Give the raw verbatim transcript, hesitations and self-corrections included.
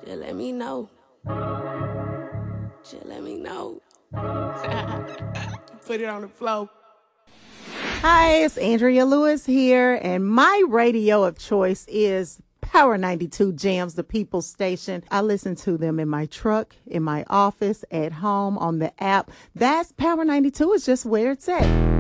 Just let me know. Just let me know. Put it on the floor. Hi, it's Andrea Lewis here, and my radio of choice is Power ninety-two Jams, the People's Station. I listen to them in my truck, in my office, at home, on the app. That's Power ninety-two. It's just where it's at.